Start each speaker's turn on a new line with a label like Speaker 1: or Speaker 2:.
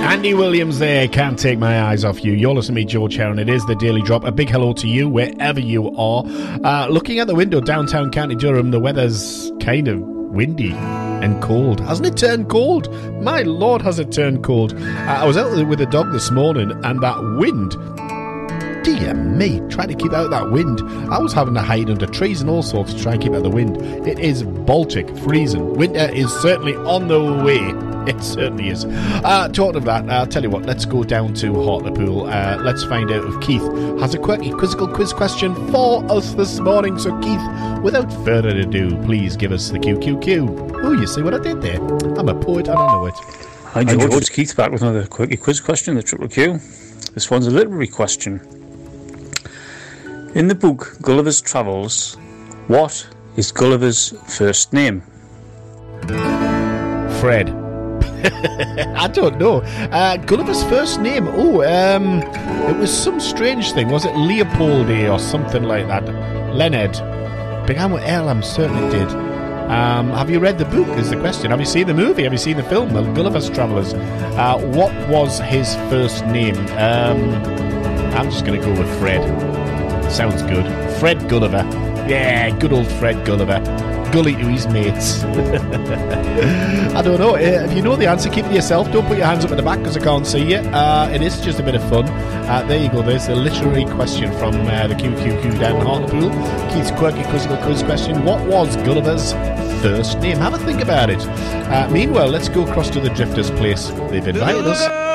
Speaker 1: Andy Williams there, Can't Take My Eyes Off You. You're listening to me, George Heron. It is the Daily Drop. A big hello to you, wherever you are. Looking at the window, downtown County Durham, the weather's kind of windy and cold. Hasn't it turned cold? My Lord, has it turned cold. I was out with the dog this morning, and that wind... Dear me, trying to keep out that wind. I was having to hide under trees and all sorts to try and keep out the wind. It is Baltic, freezing. Winter is certainly on the way. It certainly is. Talking of that, I'll tell you what, let's go down to Hartlepool. Let's find out if Keith has a quirky quizzical quiz question for us this morning. So Keith, without further ado, please give us the QQQ. Oh, you see what I did there? I'm a poet and I know it.
Speaker 2: Hi George, it's Keith back with another quirky quiz question, the Triple Q. This one's a literary question. In the book Gulliver's Travels, what is Gulliver's first name?
Speaker 1: Fred. I don't know. Gulliver's first name. It was some strange thing. Was it Leopold or something like that? Leonard. Began with L, I certainly did. Have you read the book is the question. Have you seen the movie? Have you seen the film, The Gulliver's Travellers? What was his first name? I'm just going to go with Fred. Sounds good. Fred Gulliver. Yeah, good old Fred Gulliver. Gully to his mates. I don't know. If you know the answer, keep it to yourself. Don't put your hands up at the back because I can't see you. It is just a bit of fun. There you go. There's the literary question from the QQQ down in Hartlepool. Keith's quirky quizzical quiz question. What was Gulliver's first name? Have a think about it. Meanwhile, let's go across to the Drifters' place. They've invited us.